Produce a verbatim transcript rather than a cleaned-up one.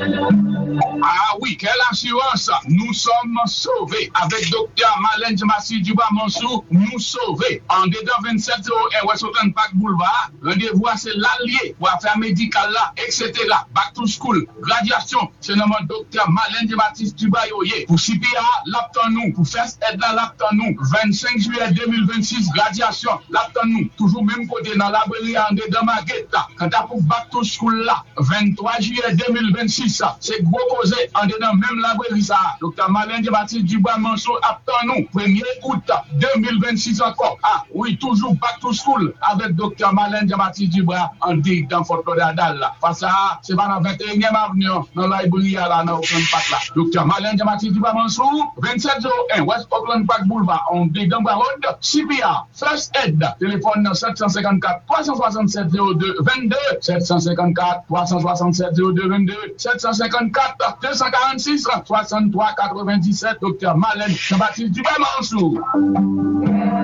Ah oui, quelle assurance! Nous sommes sauvés. Avec docteur Malène Jemassi Dubois Monsou, nous sauvés. En dedans vingt-sept zéro un West Oakland Park Boulevard, rendez-vous c'est l'allié pour affaires médicales là, et cetera. Back to school, graduation, c'est notre docteur Malène Jemassi Dubois Yoye. Pour C P A, l'aptan nous. Pour First Aid là, l'aptan nous. vingt-cinq juillet deux mille vingt-six, graduation, l'aptan nous. Toujours même côté dans la brille en dedans Maguette là. Quand t'as pour Back to school là, vingt-trois juillet deux mille vingt-six, c'est gros causé en dedans même la brille ça. docteur Malène Jemassi Dubois Monsou, aptan nous. premier août deux mille vingt-six encore. Ah oui, toujours Back to school avec docteur Malène Jemassi Dubois en dit dans Fort Lauderdale là. Parce que c'est pas dans vingt et unième avenue, dans la brille là, dans Oakland Park là. docteur Malène Jemassi Dubois Monsou, vingt-sept zéro un West Oakland Park Boulevard, on dit dans Road, C P A, First Aid, téléphone sept cent cinquante-quatre trois cent soixante-sept zéro deux vingt-deux, sept cent cinquante-quatre trois cent soixante-sept zéro deux vingt-deux, sept cent cinquante-quatre deux cent quarante-six soixante-trois quatre-vingt-dix-sept, docteur Malène Jemassi Dubois Monsou.